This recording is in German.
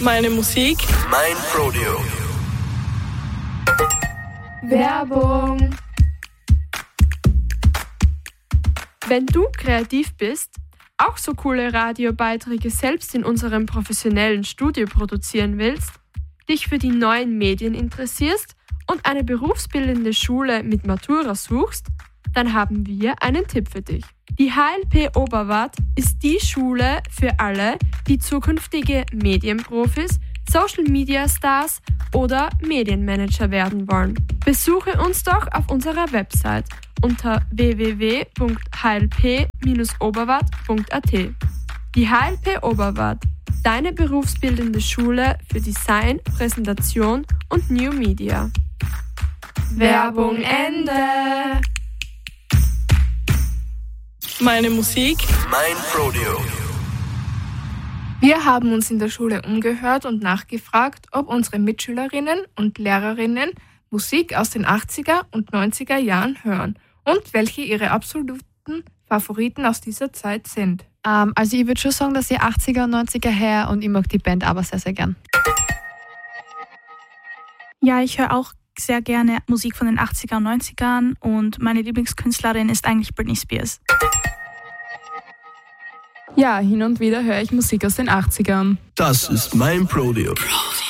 Meine Musik, mein Rodeo. Werbung. Wenn du kreativ bist, auch so coole Radiobeiträge selbst in unserem professionellen Studio produzieren willst, dich für die neuen Medien interessierst und eine berufsbildende Schule mit Matura suchst, dann haben wir einen Tipp für dich. Die HLP Oberwart ist die Schule für alle, die zukünftige Medienprofis, Social-Media-Stars oder Medienmanager werden wollen. Besuche uns doch auf unserer Website unter www.hlp-oberwart.at. Die HLP Oberwart, deine berufsbildende Schule für Design, Präsentation und New Media. Werbung Ende. meine Musik, mein Rodeo. Wir haben uns in der Schule umgehört und nachgefragt, ob unsere Mitschülerinnen und Lehrerinnen Musik aus den 80er und 90er Jahren hören und welche ihre absoluten Favoriten aus dieser Zeit sind. Also ich würde schon sagen, dass ich 80er und 90er her und ich mag die Band aber sehr, sehr gern. Ja, ich höre auch sehr gerne Musik von den 80er und 90ern und meine Lieblingskünstlerin ist eigentlich Britney Spears. Ja, hin und wieder höre ich Musik aus den 80ern. Das ist mein Rodeo.